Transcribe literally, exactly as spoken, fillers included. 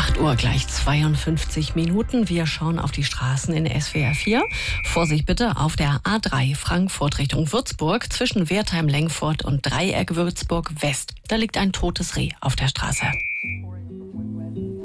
acht Uhr gleich zweiundfünfzig Minuten. Wir schauen auf die Straßen in S W R vier. Vorsicht bitte auf der A drei Frankfurt Richtung Würzburg zwischen Wertheim-Lengfurt und Dreieck Würzburg West. Da liegt ein totes Reh auf der Straße.